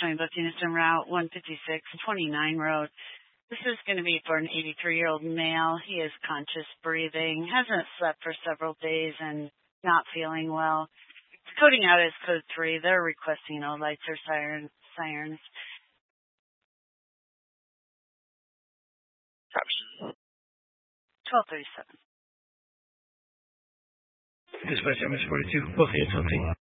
showing booking is en route 15629 Road. This is going to be for an 83-year-old male. He is conscious breathing, hasn't slept for several days, and not feeling well. It's coding out as code 3. They're requesting no lights or sirens. 1237. Dispatch MS 42, both hands on scene.